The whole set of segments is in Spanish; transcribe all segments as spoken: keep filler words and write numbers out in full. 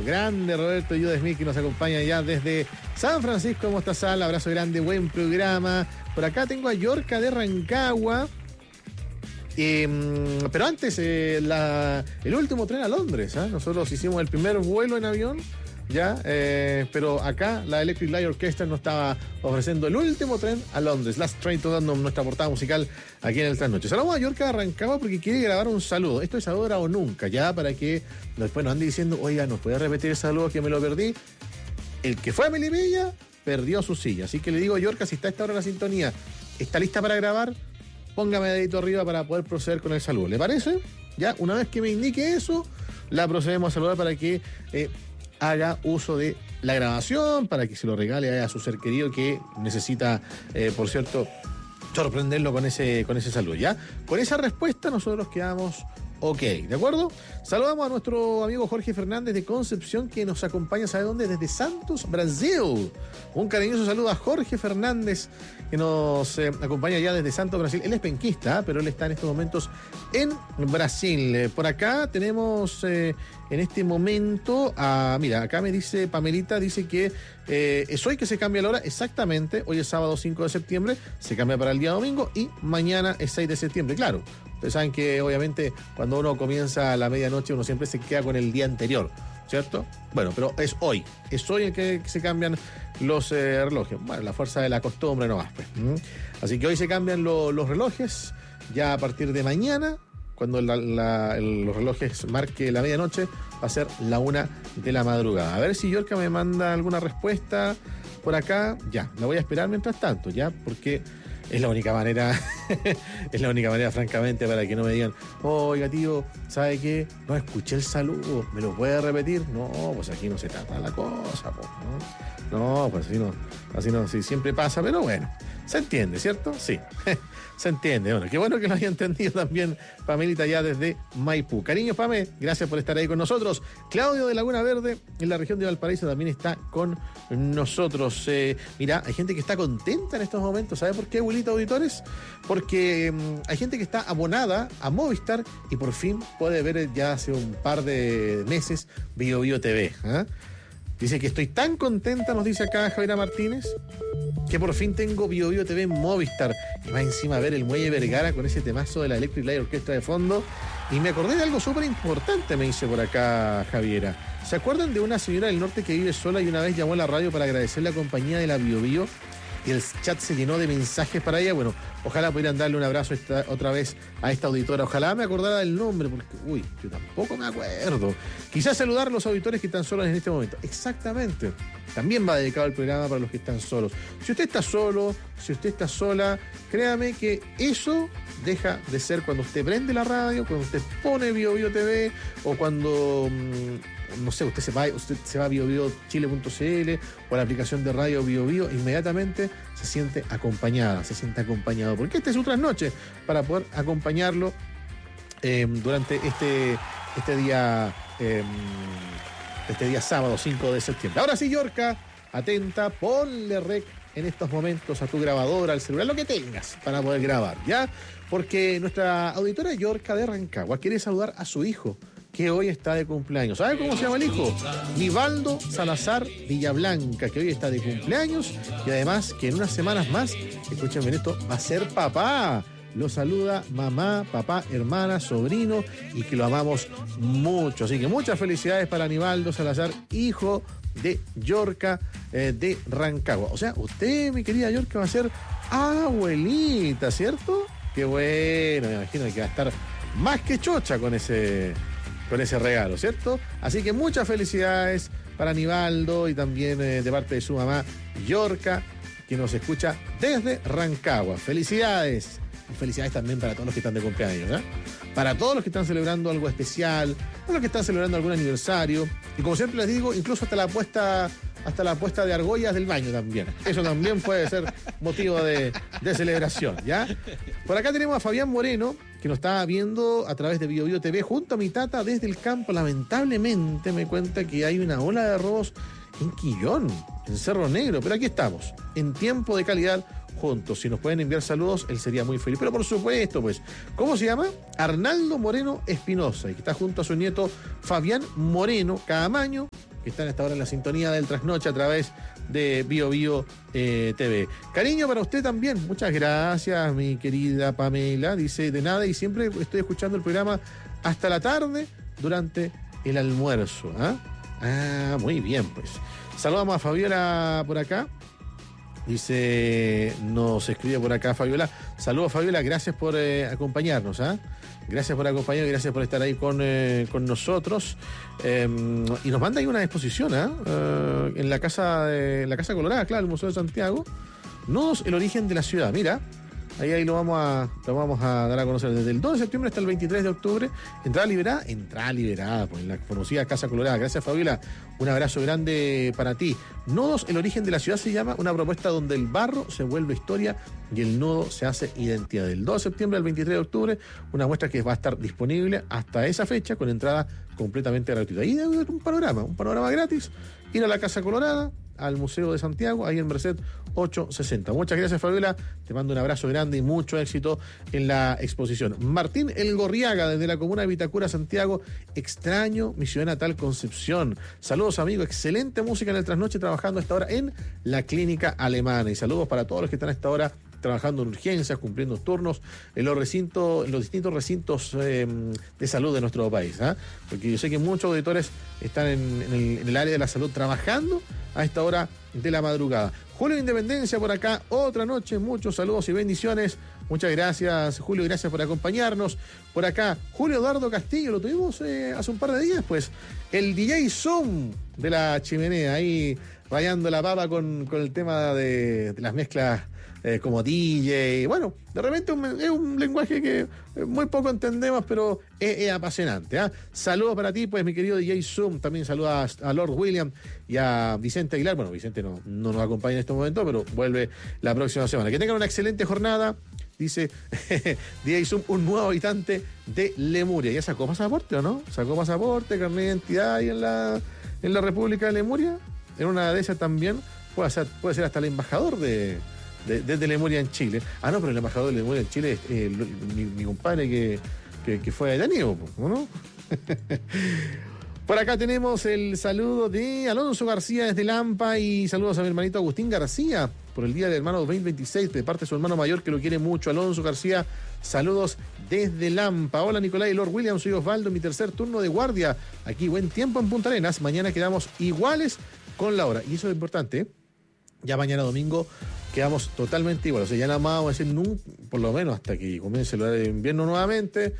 Roberto, grande Roberto Yudesmith, que nos acompaña ya desde San Francisco de Mostazal. Abrazo grande, buen programa. Por acá tengo a Yorka de Rancagua. Eh, pero antes, eh, la, el último tren a Londres. ¿eh? Nosotros hicimos el primer vuelo en avión. Ya, eh, pero acá la Electric Light Orchestra nos estaba ofreciendo el último tren a Londres. Last Train to London, nuestra portada musical aquí en el Trasnoche. Saludamos a Yorka de Rancagua porque quiere grabar un saludo. Esto es ahora o nunca, ya, para que después nos ande diciendo, oiga, ¿nos puede repetir el saludo que me lo perdí? El que fue a Melipilla perdió su silla. Así que le digo a Yorka, si está a esta hora en la sintonía, ¿está lista para grabar? Póngame dedito arriba para poder proceder con el saludo. ¿Le parece? Ya, una vez que me indique eso, la procedemos a saludar para que eh, haga uso de la grabación, para que se lo regale a su ser querido que necesita, eh, por cierto, sorprenderlo con ese, con ese saludo, ¿ya? Con esa respuesta nosotros quedamos ok, ¿de acuerdo? Saludamos a nuestro amigo Jorge Fernández de Concepción, que nos acompaña, ¿sabe dónde? Desde Santos, Brasil. Un cariñoso saludo a Jorge Fernández, que nos eh, acompaña ya desde Santos, Brasil. Él es penquista, ¿eh? pero él está en estos momentos en Brasil. Eh, por acá tenemos eh, en este momento, a, mira, acá me dice Pamelita, dice que eh, es hoy que se cambia la hora, exactamente, hoy es sábado cinco de septiembre, se cambia para el día domingo y mañana es seis de septiembre, claro. Ustedes saben que obviamente cuando uno comienza a la medianoche uno siempre se queda con el día anterior, ¿cierto? Bueno, pero es hoy, es hoy en que se cambian los eh, relojes. Bueno, la fuerza de la costumbre nomás, pues. ¿Mm? Así que hoy se cambian lo, los relojes, ya a partir de mañana, cuando la, la, el, los relojes marque la medianoche, va a ser la una de la madrugada. A ver si Yorka me manda alguna respuesta por acá. Ya, la voy a esperar mientras tanto, ya, porque es la única manera, es la única manera, francamente, para que no me digan, oiga, tío, ¿sabe qué? No escuché el saludo, ¿me lo puede repetir? No, pues aquí no se trata la cosa, pues, ¿no? No, pues así no, así no, sí, siempre pasa, pero bueno, se entiende, ¿cierto? Sí, se entiende. Bueno, qué bueno que lo haya entendido también Pamelita ya desde Maipú. Cariño, Pame, gracias por estar ahí con nosotros. Claudio de Laguna Verde, en la región de Valparaíso, también está con nosotros. Eh, mira, hay gente que está contenta en estos momentos. ¿Sabe por qué, abuelita auditores? Porque mmm, hay gente que está abonada a Movistar y por fin puede ver ya hace un par de meses Bio Bio T V. ¿eh? Dice que estoy tan contenta, nos dice acá Javiera Martínez, que por fin tengo Bio Bio T V en Movistar. Y va encima a ver el Muelle Vergara con ese temazo de la Electric Light Orchestra de fondo. Y me acordé de algo súper importante, me dice por acá Javiera. ¿Se acuerdan de una señora del norte que vive sola y una vez llamó a la radio para agradecer la compañía de la Bio Bio? Y el chat se llenó de mensajes para ella. Bueno, ojalá pudieran darle un abrazo esta, otra vez a esta auditora. Ojalá me acordara del nombre, porque, uy, yo tampoco me acuerdo. Quizás saludar a los auditores que están solos en este momento. Exactamente. También va dedicado el programa para los que están solos. Si usted está solo, si usted está sola, créame que eso deja de ser cuando usted prende la radio, cuando usted pone Bio Bio T V, o cuando, no sé, usted se va, usted se va a bio bio chile punto c l o a la aplicación de radio Bio Bio, inmediatamente se siente acompañada, se siente acompañado, porque esta es su trasnoche para poder acompañarlo eh, durante este, este día eh, este día sábado cinco de septiembre. Ahora sí, Yorka, atenta, ponle rec en estos momentos a tu grabadora, al celular, lo que tengas para poder grabar, ¿ya? Porque nuestra auditora Yorka de Rancagua quiere saludar a su hijo, que hoy está de cumpleaños. ¿Sabe cómo se llama el hijo? Nivaldo Salazar Villablanca, que hoy está de cumpleaños y además que en unas semanas más, escuchen bien esto, va a ser papá. Lo saluda mamá, papá, hermana, sobrino y que lo amamos mucho. Así que muchas felicidades para Nivaldo Salazar, hijo de Yorka eh, de Rancagua. O sea, usted, mi querida Yorka, va a ser abuelita, ¿cierto? Qué bueno, me imagino que va a estar más que chocha con ese, con ese regalo, ¿cierto? Así que muchas felicidades para Nivaldo y también eh, de parte de su mamá Yorka, que nos escucha desde Rancagua. Felicidades. Y felicidades también para todos los que están de cumpleaños, ¿eh? Para todos los que están celebrando algo especial, para los que están celebrando algún aniversario. Y como siempre les digo, incluso hasta la apuesta, hasta la apuesta de argollas del baño también. Eso también puede ser motivo de, de celebración, ¿ya? Por acá tenemos a Fabián Moreno, que nos está viendo a través de Bio Bio T V junto a mi tata desde el campo. Lamentablemente me cuenta que hay una ola de robos en Quillón, en Cerro Negro, pero aquí estamos, en tiempo de calidad, juntos. Si nos pueden enviar saludos, él sería muy feliz. Pero por supuesto, pues, ¿cómo se llama? Arnaldo Moreno Espinosa, y que está junto a su nieto Fabián Moreno Caamaño, que están hasta ahora en la sintonía del Trasnoche a través de Bio Bio eh, T V. Cariño para usted también. Muchas gracias, mi querida Pamela. Dice, de nada, y siempre estoy escuchando el programa hasta la tarde durante el almuerzo. ¿eh? Ah, muy bien, pues. Saludamos a Fabiola por acá. Dice, nos escribe por acá Fabiola. Saludos, Fabiola, gracias por eh, acompañarnos. ¿eh? Gracias por acompañarnos, gracias por estar ahí con, eh, con nosotros. Eh, y nos manda ahí una exposición ¿eh? Uh, en la casa de, la Casa Colorada, claro, el Museo de Santiago. Nodos, el origen de la ciudad. Mira, ahí, ahí lo vamos a lo vamos a dar a conocer desde el dos de septiembre hasta el veintitrés de octubre. Entrada liberada, entrada liberada, pues en la conocida Casa Colorada. Gracias, Fabiola. Un abrazo grande para ti. Nodos, el origen de la ciudad se llama una propuesta donde el barro se vuelve historia y el nodo se hace identidad. Del dos de septiembre al veintitrés de octubre, una muestra que va a estar disponible hasta esa fecha con entrada completamente gratuita. Y un panorama, un panorama gratis. Ir a la Casa Colorada, al Museo de Santiago, ahí en Merced ochocientos sesenta. Muchas gracias, Fabiola. Te mando un abrazo grande y mucho éxito en la exposición. Martín El Gorriaga, desde la comuna de Vitacura, Santiago. Extraño mi ciudad natal, Concepción. Saludos, amigos. Excelente música en el Trasnoche, trabajando a esta hora en la Clínica Alemana. Y saludos para todos los que están a esta hora trabajando en urgencias, cumpliendo turnos en los recintos, en los distintos recintos eh, de salud de nuestro país. ¿eh? Porque yo sé que muchos auditores están en, en, el, en el área de la salud trabajando a esta hora de la madrugada. Julio Independencia por acá, otra noche, muchos saludos y bendiciones. Muchas gracias, Julio, gracias por acompañarnos. Por acá, Julio Eduardo Castillo, lo tuvimos eh, hace un par de días, pues, el D J Zoom de la chimenea, ahí rayando la papa con, con el tema de, de las mezclas eh, como D J. Bueno, de repente un, es un lenguaje que muy poco entendemos, pero es, es apasionante. ¿eh? Saludos para ti, pues, mi querido D J Zoom. También saludos a, a Lord William y a Vicente Aguilar. Bueno, Vicente no, no nos acompaña en este momento, pero vuelve la próxima semana. Que tengan una excelente jornada. Dice D J Zoom, un nuevo habitante de Lemuria. ¿Ya sacó pasaporte o no? ¿Sacó pasaporte, carnet de identidad ahí en la, en la República de Lemuria? En una de esas también puede ser, puede ser hasta el embajador de, de, de, de Lemuria en Chile. Ah, no, pero el embajador de Lemuria en Chile es eh, mi, mi compadre que, que, que fue de Danío, ¿no? Por acá tenemos el saludo de Alonso García desde Lampa y saludos a mi hermanito Agustín García por el Día del Hermano dos mil veintiséis de parte de su hermano mayor que lo quiere mucho. Alonso García, saludos desde Lampa. Hola Nicolás y Lord William, soy Osvaldo, mi tercer turno de guardia. Aquí buen tiempo en Punta Arenas, mañana quedamos iguales con la hora y eso es importante, ¿eh? Ya mañana domingo quedamos totalmente iguales, o sea, ya nada más vamos a decir, nunca, por lo menos hasta que comience el horario de invierno nuevamente.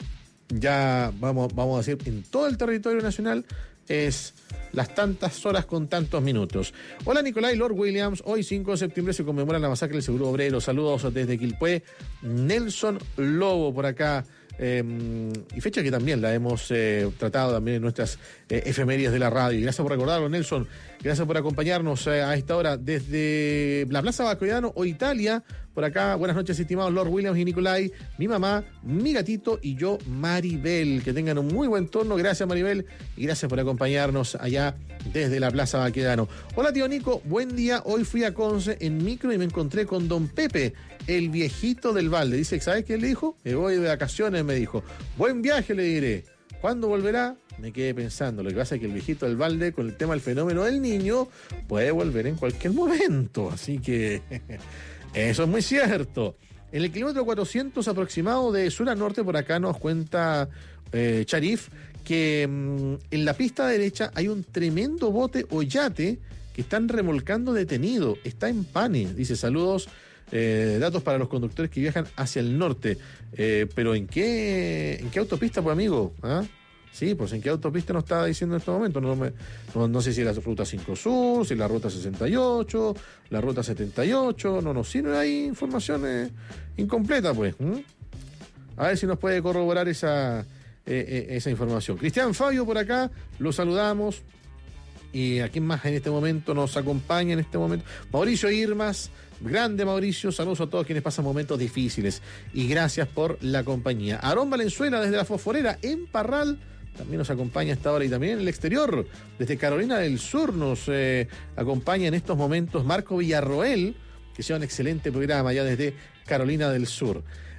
Ya vamos, vamos a decir, en todo el territorio nacional es las tantas horas con tantos minutos. Hola Nicolás y Lord Williams, hoy cinco de septiembre se conmemora la masacre del Seguro Obrero. Saludos desde Quilpué, Nelson Lobo por acá. Eh, y fecha que también la hemos eh, tratado también en nuestras eh, efemérides de la radio. Y gracias por recordarlo, Nelson. Gracias por acompañarnos eh, a esta hora desde la Plaza Bacoyano o Italia. Por acá, buenas noches, estimados Lord Williams y Nicolai, mi mamá, mi gatito y yo, Maribel. Que tengan un muy buen turno. Gracias, Maribel, y gracias por acompañarnos allá desde la Plaza Baquedano. Hola, tío Nico, buen día. Hoy fui a Conce en micro y me encontré con don Pepe, el viejito del balde. Dice, ¿sabes qué le dijo? Me voy de vacaciones, me dijo. Buen viaje, le diré. ¿Cuándo volverá? Me quedé pensando. Lo que pasa es que el viejito del balde, con el tema del fenómeno del niño, puede volver en cualquier momento. Así que eso es muy cierto. En el kilómetro cuatrocientos aproximado de sur a norte, por acá nos cuenta eh, Charif, que mmm, en la pista derecha hay un tremendo bote o yate que están remolcando detenido. Está en Pane. Dice, saludos. Eh, datos para los conductores que viajan hacia el norte. Eh, pero ¿en qué en qué autopista, pues, amigo? ¿Ah? Sí, pues ¿en qué autopista nos está diciendo en este momento? No, me, no, no sé si es la ruta cinco Sur, si es la ruta sesenta y ocho, la ruta setenta y ocho. No nos sirve ahí información eh, incompleta, pues. ¿Mm? A ver si nos puede corroborar esa, eh, eh, esa información. Cristian Fabio por acá, lo saludamos. Y a quién más en este momento nos acompaña en este momento. Mauricio Irmas, grande Mauricio, saludos a todos quienes pasan momentos difíciles y gracias por la compañía. Aarón Valenzuela desde la Fosforera en Parral también nos acompaña hasta ahora y también en el exterior, desde Carolina del Sur nos eh, acompaña en estos momentos Marco Villarroel, que sea un excelente programa ya desde Carolina del Sur.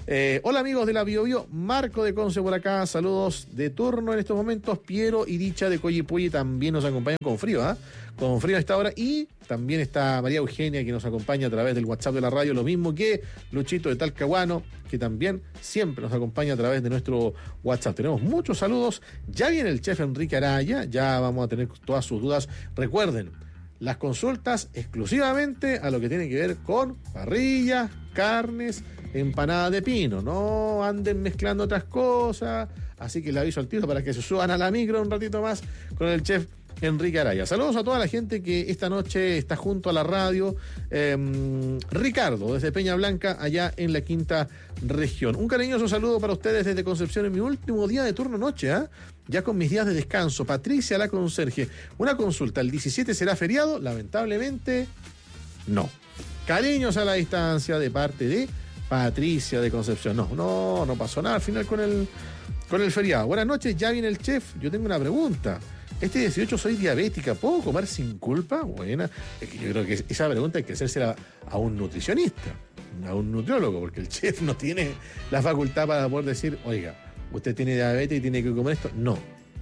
Eh, hola amigos de la Bio Bio, Marco de Conce por acá, saludos de turno en estos momentos. Piero y Dicha de Coyipulli también nos acompañan con frío, ¿ah? ¿eh? Con frío a esta hora. Y también está María Eugenia, que nos acompaña a través del WhatsApp de la radio, lo mismo que Luchito de Talcahuano, que también siempre nos acompaña a través de nuestro WhatsApp. Tenemos muchos saludos. Ya viene el chef Enrique Araya, ya vamos a tener todas sus dudas. Recuerden, las consultas exclusivamente a lo que tiene que ver con parrillas, carnes, empanada de pino. No anden mezclando otras cosas. Así que le aviso al tiro para que se suban a la micro un ratito más con el chef Enrique Araya. Saludos a toda la gente que esta noche está junto a la radio. Eh, Ricardo, desde Peña Blanca, allá en la quinta región. Un cariñoso saludo para ustedes desde Concepción en mi último día de turno noche, ¿eh? Ya con mis días de descanso. Patricia, la conserje. Una consulta, ¿el diecisiete será feriado? Lamentablemente, no. Cariños a la distancia de parte de Patricia de Concepción. No, no, no pasó nada al final con el, con el feriado. Buenas noches, ya viene el chef. Yo tengo una pregunta. Este dieciocho soy diabética, ¿puedo comer sin culpa? Buena. Es que yo creo que esa pregunta hay que hacérsela a un nutricionista, a un nutriólogo, porque el chef no tiene la facultad para poder decir, oiga, usted tiene diabetes y tiene que comer esto. No.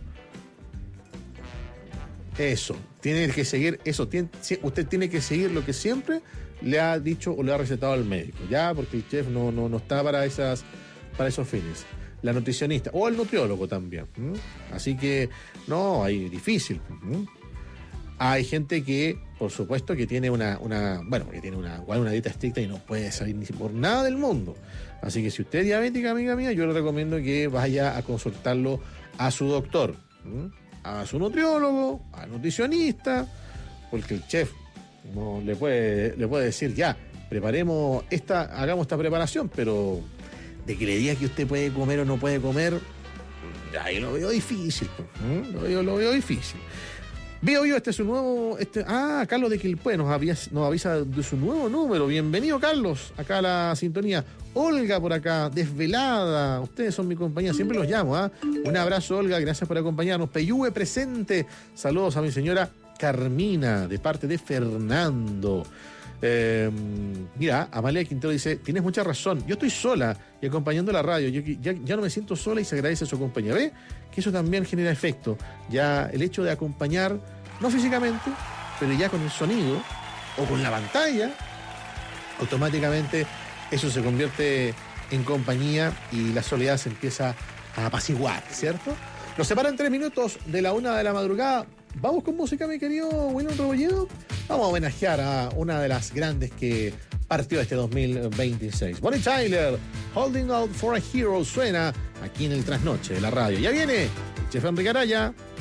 Eso, tiene que seguir, eso, tiene, usted tiene que seguir lo que siempre le ha dicho o le ha recetado al médico, ya, porque el chef no, no, no está para esas, para esos fines. La nutricionista o el nutriólogo también. ¿Mm? Así que, no, hay difícil. ¿Mm? Hay gente que, por supuesto, que tiene una, una bueno, que tiene una, una dieta estricta y no puede salir ni por nada del mundo. Así que si usted es diabética, amiga mía, yo le recomiendo que vaya a consultarlo a su doctor, ¿Mm? a su nutriólogo, al nutricionista, porque el chef no le puede, le puede decir, ya, preparemos esta, hagamos esta preparación, pero de que le diga que usted puede comer o no puede comer, ahí lo veo difícil. ¿eh? Lo, veo, lo veo difícil. Veo yo, este es su nuevo... Este, ah, Carlos de Quilpué nos, avía, nos avisa de su nuevo número. Bienvenido, Carlos, acá a la sintonía. Olga por acá, desvelada. Ustedes son mi compañía, siempre los llamo. ¿eh? Un abrazo, Olga, gracias por acompañarnos. Peyúe presente. Saludos a mi señora Carmina, de parte de Fernando. Eh, mira, Amalia Quintero dice, tienes mucha razón, yo estoy sola y acompañando la radio, yo ya, ya no me siento sola y se agradece su compañía. ¿Ve? Que eso también genera efecto, ya el hecho de acompañar, no físicamente, pero ya con el sonido o con la pantalla, automáticamente eso se convierte en compañía y la soledad se empieza a apaciguar, ¿cierto? Nos separan tres minutos de la una de la madrugada. Vamos con música, mi querido William Rebolledo. Vamos a homenajear a una de las grandes que partió este dos mil veintiséis. Bonnie Tyler, Holding Out for a Hero, suena aquí en el Trasnoche de la radio. Ya viene Chef Enrique Araya.